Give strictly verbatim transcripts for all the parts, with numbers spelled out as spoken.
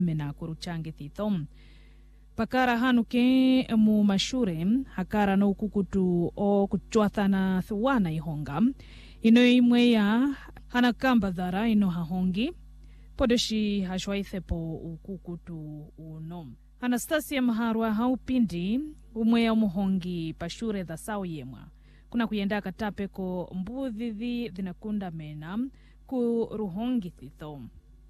mena kuruchange thithom. Pakara hanuke mu mashure hakara no kukutu o kuchwathana thuwana ihonga. Ino imwe ya hanakamba dhara ino hahongi. Podoshi hashwaithepo ukukutu uno. Anastasia Maharwa haupindi umwe ya umuhongi pashure dha sao yemwa. Kuna kuyenda katapeko mbudhithi dhinakunda mena ku ruhongi thithom.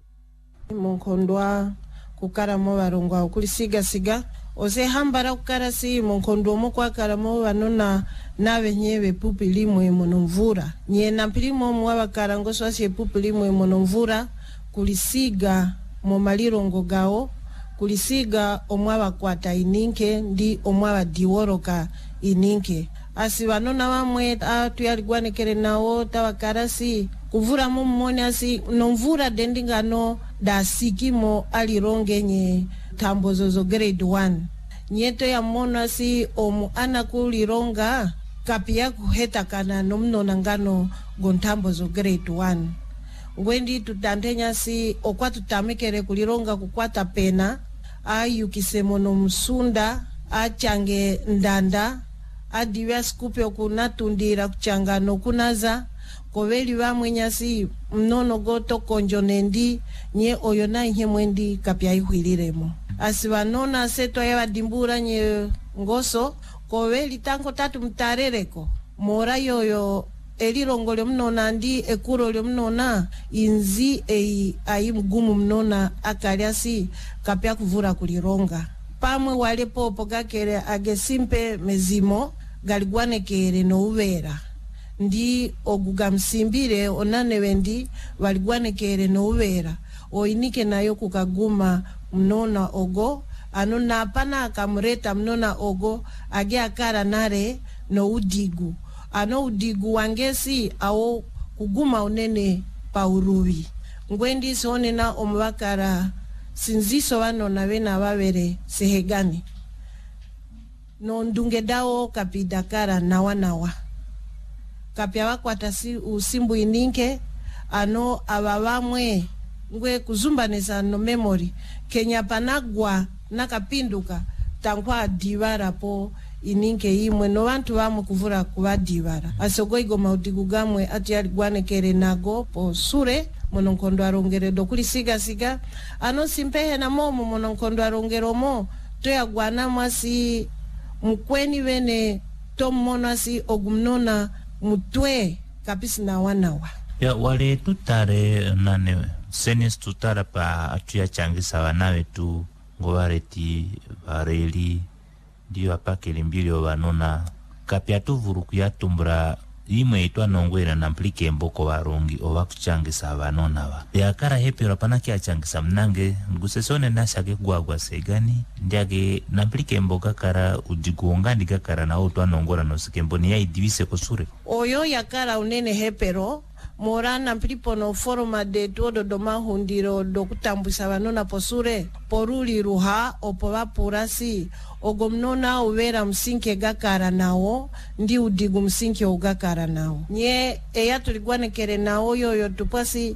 Monkondwa kukara mo barongwa kulisiga siga ose hambara kukara si monkondo mo kwa kara mo banona nabe nyebe pupili mwe monomvura nye na pilimo mwa bakara ngoswa si pupili mwe monomvura kulisiga mo malirongo gao kulisiga omwa bakwata ininke ndi omwa badiworoka ininke asi banona bamwe atu yaligwanekere nawo tabakara si kuvura mu mmone asi nomvura dendingano da sikimo alironge nye tambozozo grade one nyeto ya mona si omu anakulironga kapia kuheta kana nomnona ngano gontambozo grade one ngwendi tutandenya si okwa tutamekere kulironga kukwata pena ayu kisemono msunda achange ndanda adiwa skupe okunatundira kuchangano kunaza koveli bamwe nyasi mnono goto konjonendi nye oyona ihe mwendi kapya ihwiliremo asibanona seto ya dimbura nye ngoso koveli tanko tatu mtarereko mora yoyo elirongole mnona ndi ekurole mnona inzi ei ai mgumu mnona akaliasi kapya kuvura kulironga pamwe wale popo gakere agesimpe mezimo galigwanekere no uvera ndi oguga msimbire onane wendi waligwanekere no uvera oinike nayo kukaguma mnona ogo anona apana akamureta mnona ogo age akara nare no udigu ano udigu wangesi ao kuguma unene pauruvi ngwendi sone na omwakara sinziso wano na wena wawere sehegani no ndunge dao kapidakara nawa nawa kapya wakwata si usimbu ininke ano ababamwe ngwe kuzumbaneza no memory kenya panagwa nakapinduka tankwa divara po ininke imwe no bantu bamwe kuvura kuba divara asogo igoma utigugamwe ati yaligwanekere nago po sure mononkondo arongere dokuli siga siga ano simpehe na momo mononkondo arongero mo to yagwana mwasi mkweni bene tomona si ogumnona mutwe kapisi na wanawa ya wale tutare nane senis tutara pa atuya changisa wanawe tu ngobareti bareli dio apakeli mbilio wanona kapya tuvuru kuyatumbra imwe itwa nongwera na mplike mboko warongi owa kuchangisa wanona wa yakara hepiro panaki achangisa mnange ngusesone nashake guagwa segani ndiage na mplike mboka kara udigonga ndiga kara na otwa nongora no sikemboni ya idivise kosure oyo yakara unene hepero morana mplipo no forma de todo doma hundiro dokutambusa wanona posure poruli ruha opowa purasi ogomnona uvera msinke gakara nawo ndi udigu msinke ugakara nawo nye eya tuligwanekere nawo yoyo tupasi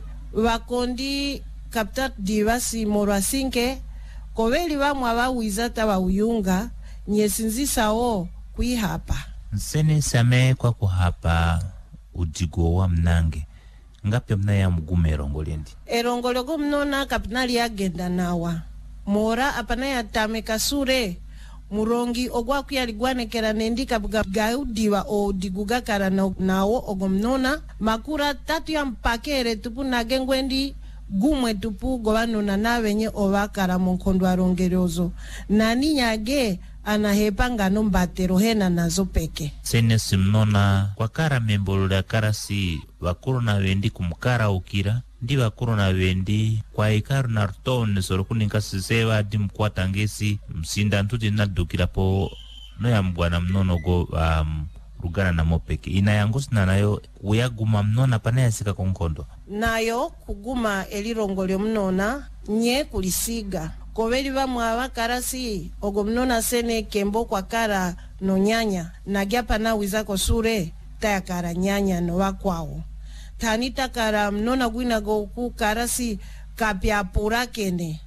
wakondi kaptat divasi morwa sinke koveli wamwa wawizata wa uyunga nye sinzisa o kuihapa nsene same kwa kuhapa udigo wa mnange ngapi mna ya mgume erongolendi erongolego mnona kapinali ya genda nawa mora apana ya tameka sure murongi ogwa kuyaligwanekera nendika gaudiwa o digugakara nawo ogomnona makura tatu ya mpakere tupu nagengwendi gumwe tupu govanona navenye ovakara monkondo arongerozo nani nyage anahepa ngano mbatero hena nazo peke sene simnona kwa kara membolo kara si wakuru na wendi kumkara ukira ndi wakuru na wendi kwa ikaru na rtone sorokuni nkasisewa di mkwata ngesi msinda ntuti nadukira po no ya mbwana mnono go um, rugana na mopeke ina yangosi na nayo uyaguma mnona panaya sika konkondo nayo kuguma elirongolyo mnona nye kulisiga koveli bamwe abakarasi ogomnona sene kembo kwa kara no nyanya nagyapa na wizako sure taya kara nyanya no wakwawo tanita kara mnona gwina go ku karasi kapya pura kene